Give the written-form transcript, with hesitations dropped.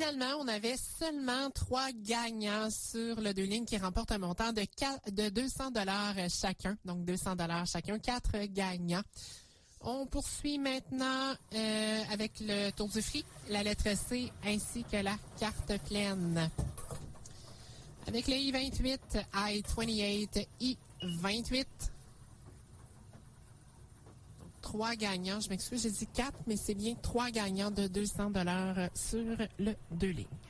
finalement, on avait seulement 3 gagnants sur le 2 lignes qui remportent un montant de 200 $ chacun. Donc, 200 $ chacun, 4 gagnants. On poursuit maintenant avec le tour du fruit, la lettre C ainsi que la carte pleine. Avec le I-28, I-28, I-28. 3 gagnants. Je m'excuse, j'ai dit 4, mais c'est bien 3 gagnants de 200 $ sur le 2 lignes.